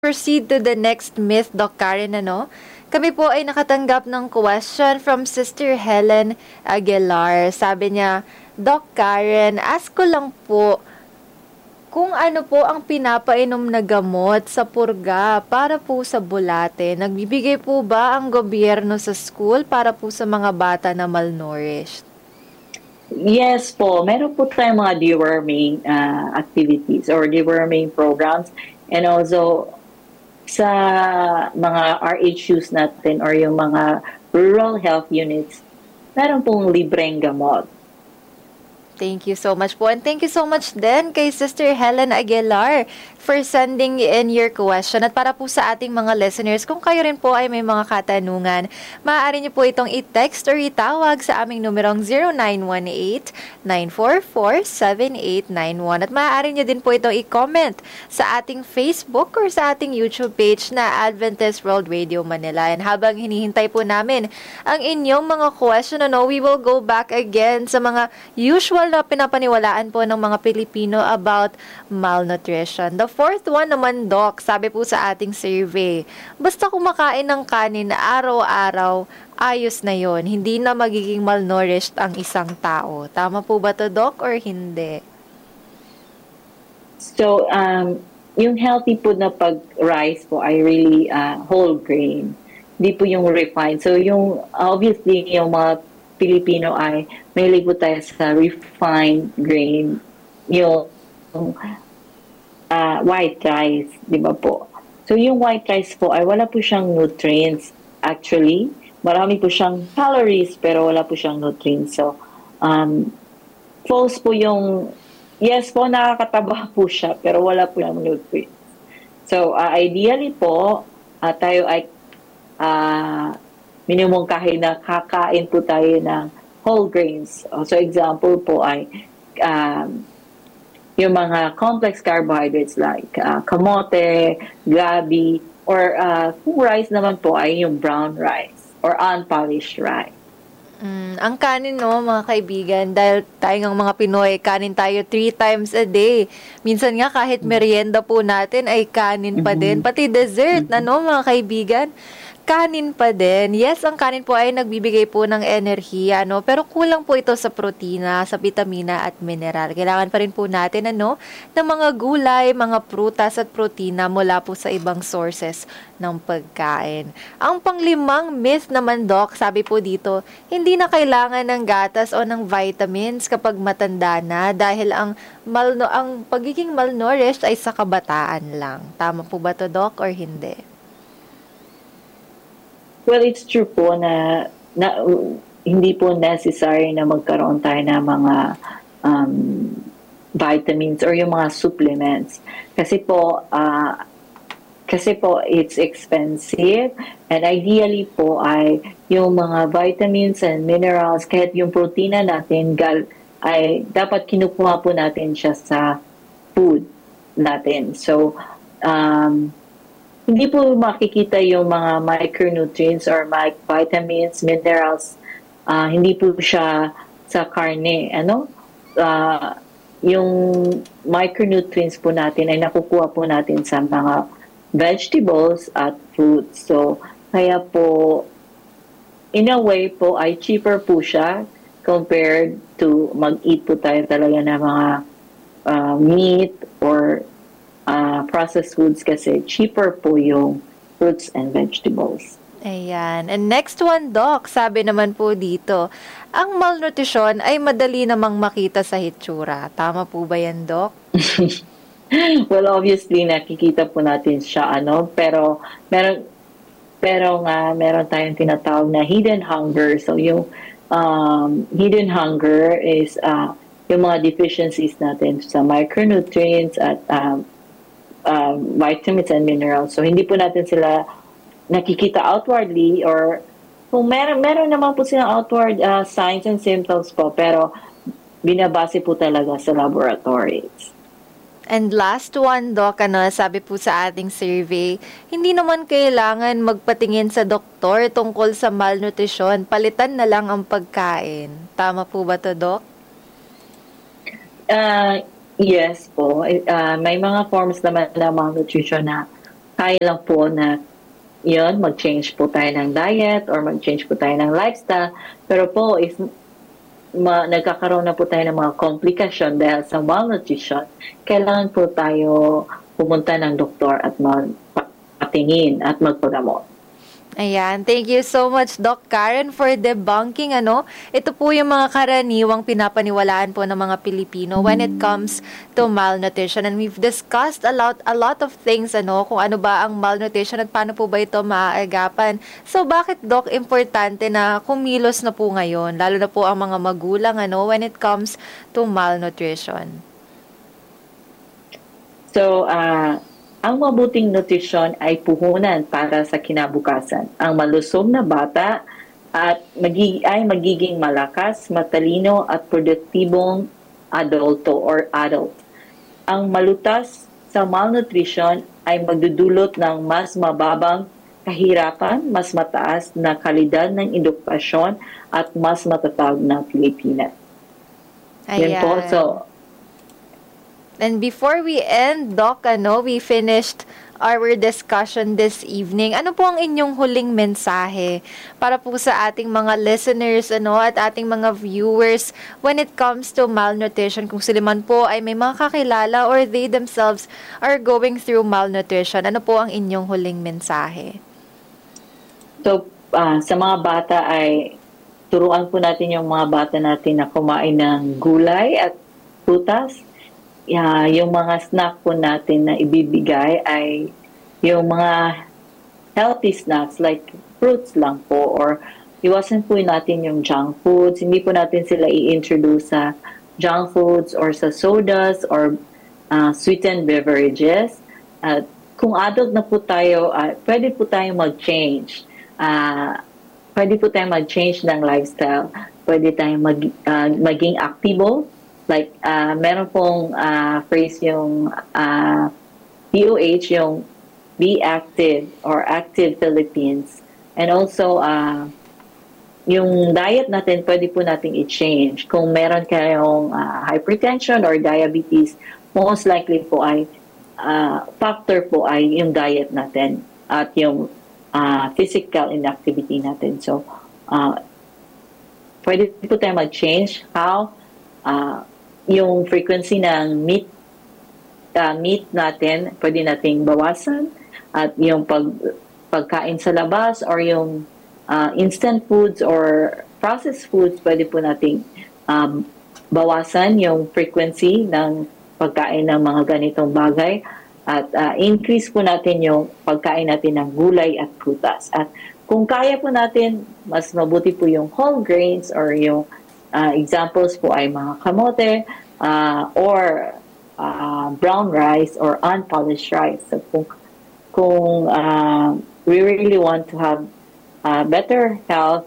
Proceed to the next myth, Doc Karen, ano? Kami po ay nakatanggap ng question from Sister Helen Aguilar. Sabi niya, Doc Karen, ask ko lang po kung ano po ang pinapainom na gamot sa purga para po sa bulate. Nagbibigay po ba ang gobyerno sa school para po sa mga bata na malnourished? Yes po, meron po tayong mga deworming activities or deworming programs, and also sa mga RHUs natin or yung mga rural health units, meron pong libreng gamot. Thank you so much po. And thank you so much din kay Sister Helen Aguilar for sending in your question. At para po sa ating mga listeners, kung kayo rin po ay may mga katanungan, maaari niyo po itong i-text or itawag sa aming numerong 0918-944-7891. At maaari niyo din po itong i-comment sa ating Facebook or sa ating YouTube page na Adventist World Radio Manila. And habang hinihintay po namin ang inyong mga question, we will go back again sa mga usual na pinapaniwalaan po ng mga Pilipino about malnutrition. The fourth one naman, Doc, sabi po sa ating survey, basta kumakain ng kanin araw-araw, ayos na yon. Hindi na magiging malnourished ang isang tao. Tama po ba to, Doc, or hindi? So, yung healthy food na pag-rice po ay really whole grain. Hindi po yung refined. So, yung obviously, yung mga Pilipino ay mahilig po tayo sa refined grain, yung white rice, di ba po? So yung white rice po ay wala po siyang nutrients actually. Marami po siyang calories pero wala po siyang nutrients. So false po yung, yes po nakakataba po siya pero wala po siyang nutrients. So ideally po tayo ay minumungkahi na kakain po tayo ng whole grains. So example po ay yung mga complex carbohydrates like kamote, gabi, or kung rice naman po ay yung brown rice or unpolished rice. Ang kanin, mga kaibigan, dahil tayong mga Pinoy, kanin tayo 3 times a day. Minsan nga kahit merienda po natin ay kanin pa din. Pati dessert, mga kaibigan, kanin pa din. Yes, ang kanin po ay nagbibigay po ng enerhiya, pero kulang po ito sa protina, sa vitamina at mineral. Kailangan pa rin po natin, ng mga gulay, mga prutas at protina mula po sa ibang sources ng pagkain. Ang panglimang myth naman, Doc, sabi po dito, hindi na kailangan ng gatas o ng vitamins kapag matanda na dahil ang pagiging malnourished ay sa kabataan lang. Tama po ba to, Doc, or hindi? Well, it's true po na hindi po necessary na magkaroon tayo ng mga vitamins or yung mga supplements. Kasi po it's expensive, and ideally po ay yung mga vitamins and minerals, kahit yung protina natin ay dapat kinukuha po natin siya sa food natin. So hindi po makikita yung mga micronutrients or vitamins, minerals, hindi po siya sa karne. Yung micronutrients po natin ay nakukuha po natin sa mga vegetables at fruits. So, kaya po, in a way po, ay cheaper po siya compared to mag-eat po tayo talaga ng mga meat or processed foods, kasi cheaper po yung fruits and vegetables. Ayan. And next one, Doc, sabi naman po dito, ang malnutrition ay madali namang makita sa hitsura. Tama po ba yan, Doc? Well, obviously, nakikita po natin siya, pero meron tayong tinatawag na hidden hunger. So, yung hidden hunger is yung mga deficiencies natin sa micronutrients at vitamins and minerals. So, hindi po natin sila nakikita outwardly, or kung meron naman po silang outward signs and symptoms po, pero binabase po talaga sa laboratories. And last one, Doc, sabi po sa ating survey, hindi naman kailangan magpatingin sa doktor tungkol sa malnutrition, palitan na lang ang pagkain. Tama po ba to, Doc? Yes po. May mga forms naman na malnutrition na kaya lang po na yun, mag-change po tayo ng diet or mag-change po tayo ng lifestyle. Pero po, if nagkakaroon na po tayo ng mga komplikasyon dahil sa malnutrition, kailangan po tayo pumunta ng doktor at magpatingin at magpagamot. Ayan, thank you so much Doc Karen for debunking ito po yung mga karaniwang pinapaniwalaan po ng mga Pilipino when it comes to malnutrition, and we've discussed a lot of things kung ano ba ang malnutrition at paano po ba ito maaagapan. So bakit Doc importante na kumilos na po ngayon, lalo na po ang mga magulang when it comes to malnutrition? So, ang mabuting nutrisyon ay puhunan para sa kinabukasan. Ang malusog na bata ay magiging malakas, matalino at produktibong adult. Ang malutas sa malnutrition ay magdudulot ng mas mababang kahirapan, mas mataas na kalidad ng edukasyon at mas matatag na Pilipinas. Yan po. So, and before we end, Doc, we finished our discussion this evening. Ano po ang inyong huling mensahe para po sa ating mga listeners at ating mga viewers when it comes to malnutrition? Kung sila man po ay may mga kakilala or they themselves are going through malnutrition, ano po ang inyong huling mensahe? So, sa mga bata ay turuan po natin yung mga bata natin na kumain ng gulay at prutas. Yung mga snack po natin na ibibigay ay yung mga healthy snacks like fruits lang po, or iwasan po natin yung junk foods. Hindi po natin sila i-introduce sa junk foods or sa sodas or sweetened beverages. Kung adult na po tayo, pwede po tayong mag-change. Pwede po tayong mag-change ng lifestyle. Pwede tayong maging aktibo. Like, meron pong phrase yung DOH, yung Be Active or Active Philippines. And also, yung diet natin, pwede po nating i-change. Kung meron kayong hypertension or diabetes, most likely po ay factor po ay yung diet natin at yung physical inactivity natin. So, pwede po tayo mag-change. How? Yung frequency ng meat natin, pwede nating bawasan, at yung pagkain sa labas or yung instant foods or processed foods, pwede po nating bawasan yung frequency ng pagkain ng mga ganitong bagay, at increase po natin yung pagkain natin ng gulay at prutas. At kung kaya po natin, mas mabuti po yung whole grains, or yung examples po ay mga kamote or brown rice or unpolished rice. So kung we really want to have better health,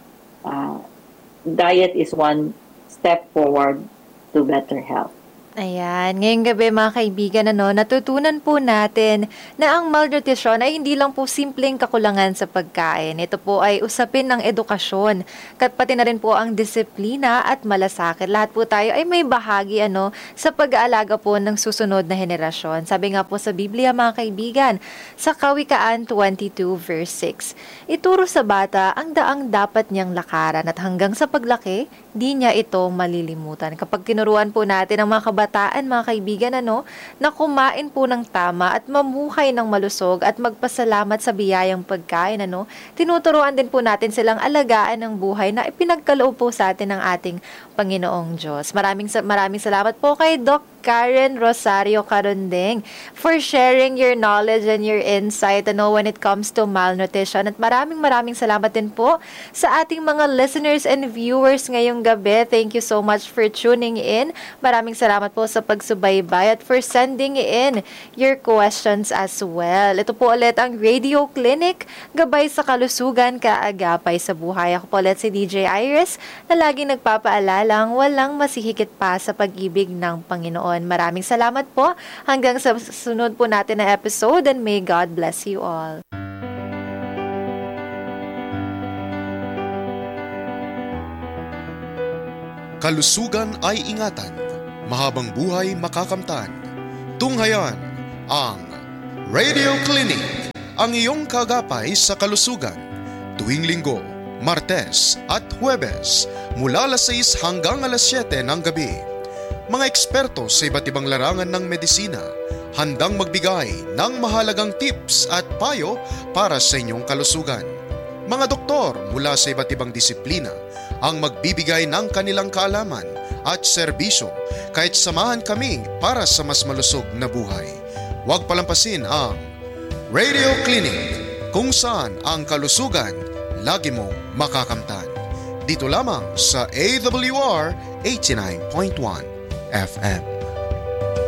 diet is one step forward to better health. Ayan, ngayong gabi mga kaibigan, natutunan po natin na ang malnutrition ay hindi lang po simpleng kakulangan sa pagkain. Ito po ay usapin ng edukasyon, pati na rin po ang disiplina at malasakit. Lahat po tayo ay may bahagi sa pag-aalaga po ng susunod na henerasyon. Sabi nga po sa Biblia mga kaibigan, sa Kawikaan 22 verse 6, ituro sa bata ang daang dapat niyang lakaran at hanggang sa paglaki, di niya ito malilimutan. Kapag tinuruan po natin ang mga kabataan, mga kaibigan, na kumain po ng tama at mamuhay ng malusog at magpasalamat sa biyayang pagkain, tinuturuan din po natin silang alagaan ng buhay na ipinagkaloob po sa atin ng ating Panginoong Diyos. Maraming salamat po kay Doc Karen Rosario Carondeng for sharing your knowledge and your insight when it comes to malnutrition. At maraming salamat din po sa ating mga listeners and viewers ngayong gabi. Thank you so much for tuning in. Maraming salamat po sa pagsubaybay at for sending in your questions as well. Ito po ulit ang Radio Clinic, gabay sa kalusugan, kaagapay sa buhay. Ako po ulit si DJ Iris na laging nagpapaalalang walang masihigit pa sa pag-ibig ng Panginoon. Maraming salamat po. Hanggang sa sunod po natin na episode, and may God bless you all. Kalusugan ay ingatan, mahabang buhay makakamtan. Tunghayan ang Radio Clinic, ang iyong kagapay sa kalusugan. Tuwing linggo, Martes at Huwebes, mula alas 6 hanggang alas 7 ng gabi. Mga eksperto sa iba't ibang larangan ng medisina, handang magbigay ng mahalagang tips at payo para sa inyong kalusugan. Mga doktor mula sa iba't ibang disiplina ang magbibigay ng kanilang kaalaman at serbisyo, kahit samahan kami para sa mas malusog na buhay. Huwag palampasin ang Radio Clinic, kung saan ang kalusugan lagi mong makakamtan. Dito lamang sa AWR 89.1 FM.